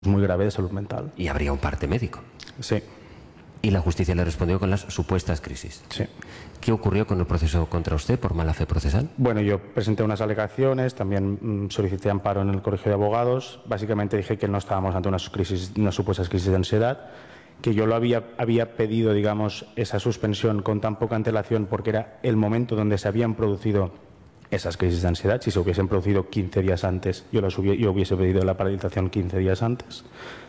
muy grave de salud mental. Y habría un parte médico. Sí. Y la justicia le respondió con las supuestas crisis. Sí. ¿Qué ocurrió con el proceso contra usted por mala fe procesal? Bueno, yo presenté unas alegaciones, también solicité amparo en el Colegio de Abogados. Básicamente dije que no estábamos ante unas supuestas crisis de ansiedad, que yo había pedido, digamos, esa suspensión con tan poca antelación porque era el momento donde se habían producido esas crisis de ansiedad. Si se hubiesen producido 15 días antes, yo hubiese pedido la paralización 15 días antes.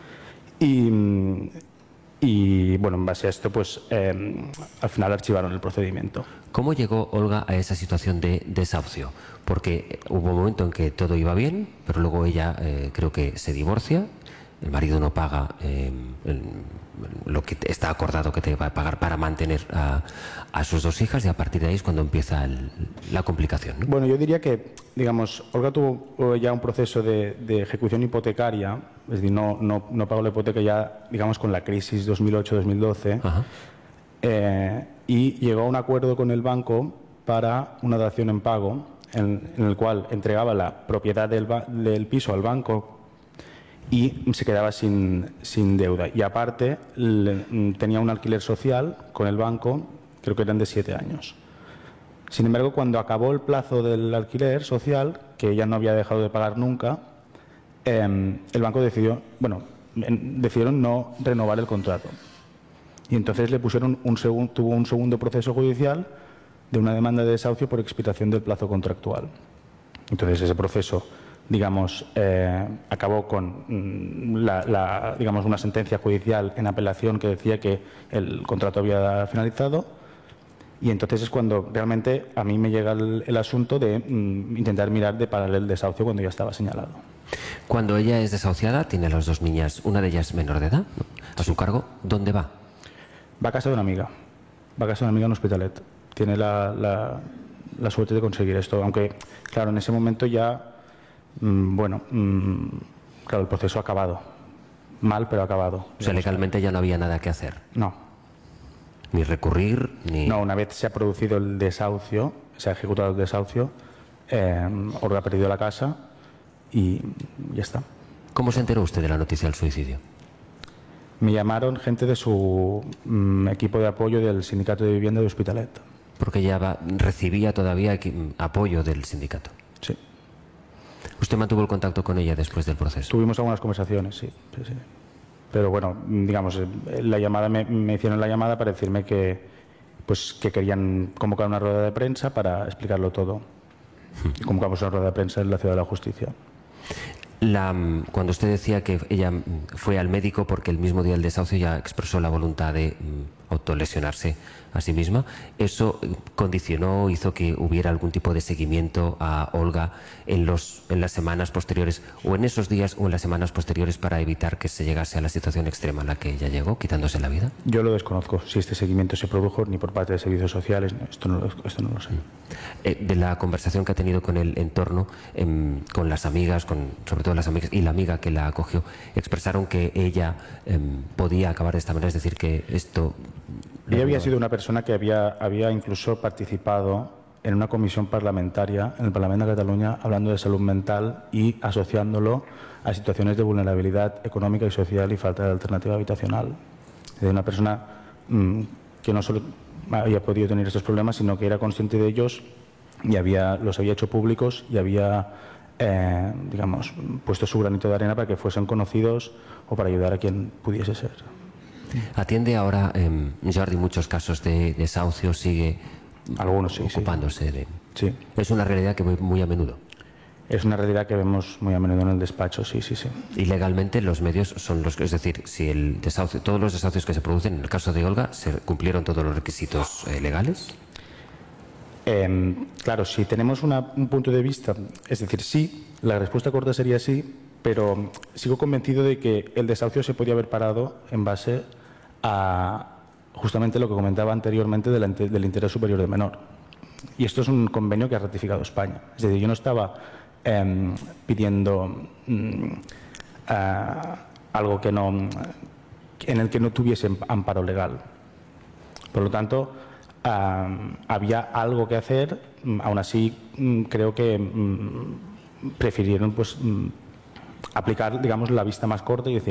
Y bueno, en base a esto, pues al final archivaron el procedimiento. ¿Cómo llegó Olga a esa situación de desahucio? Porque hubo un momento en que todo iba bien, pero luego ella creo que se divorcia, el marido no paga lo que está acordado que te va a pagar para mantener a sus dos hijas, y a partir de ahí es cuando empieza la complicación, ¿no? Bueno, yo diría que, digamos, Olga tuvo ya un proceso de ejecución hipotecaria, es decir, no pagó la hipoteca ya, digamos, con la crisis 2008-2012, y llegó a un acuerdo con el banco para una dación en pago, en el cual entregaba la propiedad del piso al banco y se quedaba sin deuda. Y aparte tenía un alquiler social con el banco, creo que eran de 7 años. Sin embargo, cuando acabó el plazo del alquiler social, que ella no había dejado de pagar nunca, el banco decidieron no renovar el contrato. Y entonces le pusieron tuvo un segundo proceso judicial de una demanda de desahucio por expiración del plazo contractual. Entonces ese proceso, digamos, acabó con digamos, una sentencia judicial en apelación que decía que el contrato había finalizado, y entonces es cuando realmente a mí me llega el asunto de intentar mirar de parar el desahucio cuando ya estaba señalado. Cuando ella es desahuciada, tiene a las dos niñas, una de ellas menor de edad, ¿no?, a su cargo. ¿Dónde va? Va a casa de una amiga. Va a casa de una amiga en Hospitalet. Tiene la suerte de conseguir esto, aunque, claro, en ese momento ya, claro, el proceso ha acabado. Mal, pero ha acabado. O sea, legalmente ya no había nada que hacer. No. Ni recurrir, ni... No, una vez se ha producido el desahucio, se ha ejecutado el desahucio, Olga ha perdido la casa y ya está. ¿Cómo se enteró usted de la noticia del suicidio? Me llamaron gente de su equipo de apoyo del Sindicato de Vivienda de Hospitalet. Porque ella recibía todavía apoyo del sindicato. Sí. ¿Usted mantuvo el contacto con ella después del proceso? Tuvimos algunas conversaciones, sí. Pero bueno, digamos, la llamada me hicieron la llamada para decirme que querían convocar una rueda de prensa para explicarlo todo. Y convocamos una rueda de prensa en la Ciudad de la Justicia. Cuando usted decía que ella fue al médico porque el mismo día del desahucio ya expresó la voluntad de autolesionarse a sí misma, ¿eso condicionó, hizo que hubiera algún tipo de seguimiento a Olga en las semanas posteriores, o en esos días o en las semanas posteriores, para evitar que se llegase a la situación extrema a la que ella llegó, quitándose la vida? Yo lo desconozco, si este seguimiento se produjo ni por parte de servicios sociales, esto no lo sé. De la conversación que ha tenido con el entorno, con las amigas, sobre todo las amigas y la amiga que la acogió, expresaron que ella podía acabar de esta manera, es decir, que esto... Ella había sido una persona que había incluso participado en una comisión parlamentaria en el Parlamento de Cataluña hablando de salud mental y asociándolo a situaciones de vulnerabilidad económica y social y falta de alternativa habitacional. Es una persona que no solo había podido tener estos problemas, sino que era consciente de ellos y los había hecho públicos y había digamos, puesto su granito de arena para que fuesen conocidos o para ayudar a quien pudiese ser. ¿Atiende ahora, Jordi, muchos casos de desahucio? ¿Sigue algunos ocupándose de...? Sí. ¿Es una realidad que ve muy a menudo? Es una realidad que vemos muy a menudo en el despacho, sí. Y legalmente los medios son los que, es decir, si el desahucio, todos los desahucios que se producen, en el caso de Olga, ¿se cumplieron todos los requisitos legales? Claro, si tenemos un punto de vista, es decir, sí, la respuesta corta sería sí, pero sigo convencido de que el desahucio se podía haber parado en base a justamente lo que comentaba anteriormente del interés superior del menor. Y esto es un convenio que ha ratificado España. Es decir, yo no estaba pidiendo algo en el que no tuviese amparo legal. Por lo tanto, había algo que hacer. Aún así, creo que prefirieron aplicar, digamos, la vista más corta y decir,